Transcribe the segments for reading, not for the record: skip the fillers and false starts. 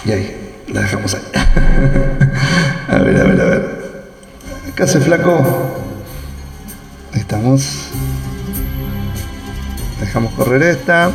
Y ahí, la dejamos ahí. A ver. ¿Qué hace, flaco? Ahí estamos. Dejamos correr esta.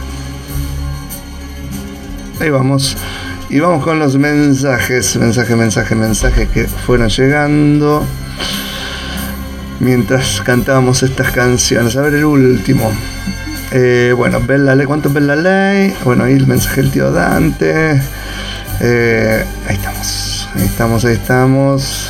Ahí vamos. Y vamos con los mensajes. Mensajes que fueron llegando mientras cantábamos estas canciones. A ver el último. Bueno, ¿cuánto Bella Ley? Bueno, ahí el mensaje del tío Dante. Ahí estamos.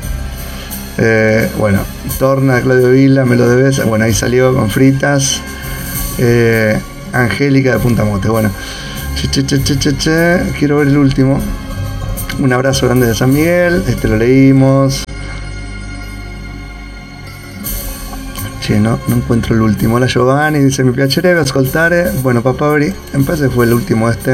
Bueno, Torna de Claudio Vila, me lo debes. Bueno, ahí salió con fritas. Angélica de Punta Mote. Bueno, quiero ver el último. Un abrazo grande de San Miguel. Este lo leímos. No encuentro el último. Hola Giovanni, dice mi piacerebbe ascoltare. Bueno, papabri, en paz fue el último este.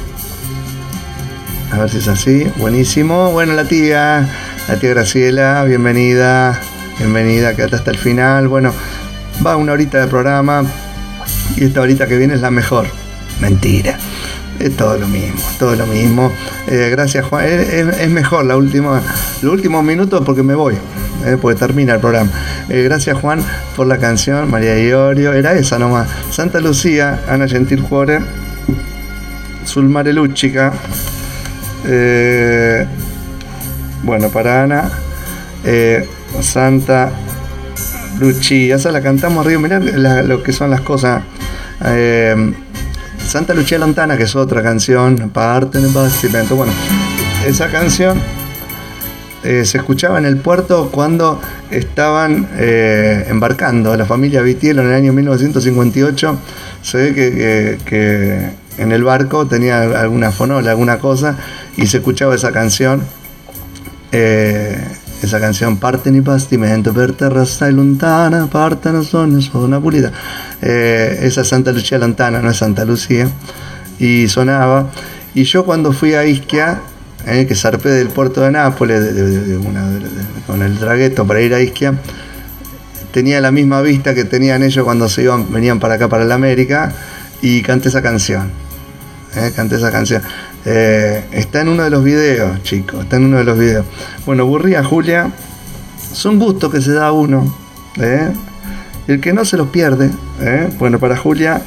A ver si es así. Buenísimo. Bueno, la tía Graciela, bienvenida, quédate hasta el final. Bueno, va una horita de programa y esta horita que viene es la mejor. Mentira. Es todo lo mismo. Gracias, Juan. Es mejor los últimos minutos porque me voy. Porque termina el programa. Gracias, Juan, por la canción. María Iorio, era esa nomás. Santa Lucía, Ana Gentil Cuore, Sulmare Luccica. Bueno, para Ana, Santa Lucía, esa la cantamos arriba. Mirá lo que son las cosas. Santa Lucía Lontana, que es otra canción, parte en el bastimento. Bueno, esa canción se escuchaba en el puerto cuando estaban embarcando la familia Vitiello en el año 1958. Se ve que en el barco tenía alguna fonola, alguna cosa, y se escuchaba esa canción. Parten i bastimento per terra stai lontana, partono sogni sono pulita. Esa es Santa Lucía Lontana, no es Santa Lucía. Y sonaba. Y yo cuando fui a Ischia, que zarpé del puerto de Nápoles con el traghetto para ir a Ischia, tenía la misma vista que tenían ellos cuando venían para acá, para la América, y canté esa canción. Está en uno de los videos, chicos, Bueno, Burría, Julia, son gustos que se da uno, y el que no se los pierde. Bueno, para Julia,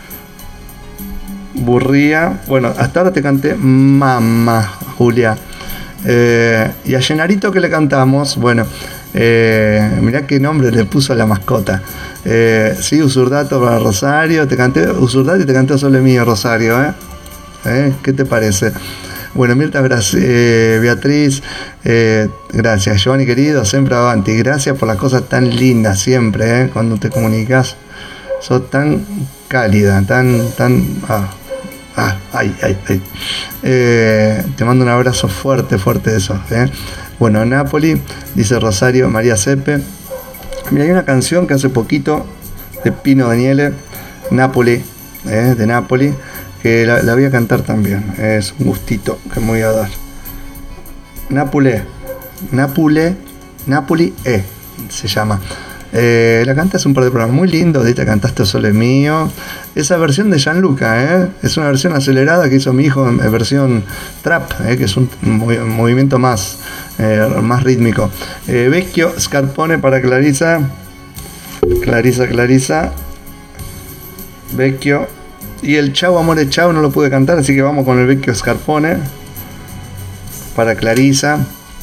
Burría, bueno, hasta ahora te canté Mamá, Julia. Y a Llenarito, que le cantamos, bueno, mirá qué nombre le puso a la mascota. Sí, Usurdato para Rosario, te canté Usurdato y te canté Sole Mío, Rosario, ¿qué te parece? Bueno, Mirta Beatriz, gracias. Giovanni querido, siempre avanti. Gracias por las cosas tan lindas siempre, cuando te comunicas. Sos tan cálida, te mando un abrazo fuerte de eso. Bueno, Napoli, dice Rosario, María Sepe. Mira, hay una canción que hace poquito de Pino Daniele, Napoli, de Napoli, que la voy a cantar también. Es un gustito que me voy a dar. Napoli se llama. La canté hace un par de programas muy lindo. Ahorita cantaste Sole Mío. Esa versión de Gianluca, es una versión acelerada que hizo mi hijo en versión trap, que es un movimiento más rítmico. Vecchio Scarpone para Clarisa. Vecchio. Y el Chau Amore Chau no lo pude cantar, así que vamos con el Vecchio Scarpone para Clarisa.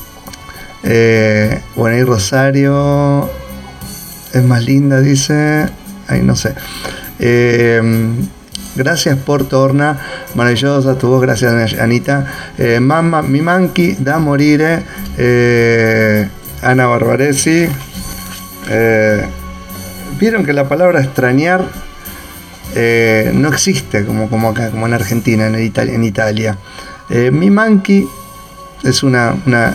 Bueno, ahí Rosario es más linda, dice. Ahí no sé. Gracias por Torna, maravillosa tu voz, gracias Anita. Mamma mi manchi da morire, Ana Barbaresi. Vieron que la palabra extrañar no existe como acá, como en Argentina, en Italia. Mi manchi es me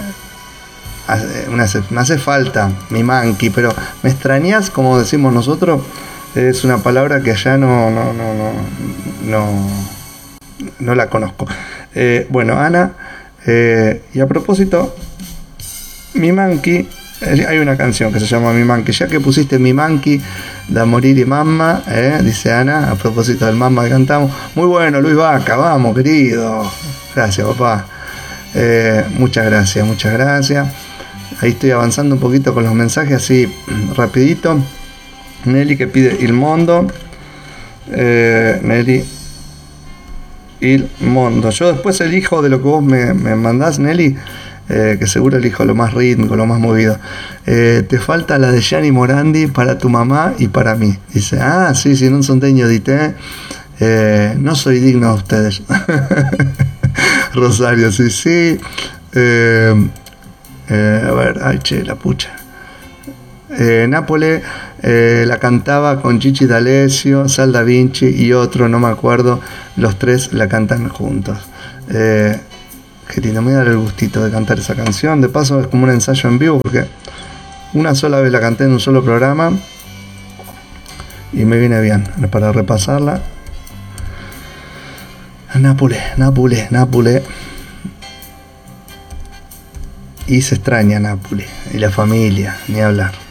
hace falta mi manchi, pero me extrañas, como decimos nosotros, es una palabra que allá no la conozco. Bueno, Ana, y a propósito, mi manchi Hay una canción que se llama Mi Manqui. Ya que pusiste Mi Manqui, Da Morir y Mamma, dice Ana, a propósito del Mamma que cantamos. Muy bueno, Luis Vaca, vamos, querido. Gracias, papá. Muchas gracias, muchas gracias. Ahí estoy avanzando un poquito con los mensajes, así rapidito. Nelly que pide Il Mondo. Nelly Il Mondo. Yo después elijo de lo que vos me mandás, Nelly, que seguro elijo lo más rítmico, lo más movido. Te falta la de Gianni Morandi para tu mamá y para mí. Dice, sí, non son degno di te. No soy digno de ustedes. Rosario, sí. A ver, ay, che, la pucha. Nápoles la cantaba con Gigi D'Alessio, Sal Da Vinci y otro, no me acuerdo. Los tres la cantan juntos. Qué lindo, me voy a dar el gustito de cantar esa canción. De paso es como un ensayo en vivo, porque una sola vez la canté en un solo programa y me viene bien para repasarla. Nápoles. Y se extraña Nápoles y la familia, ni hablar.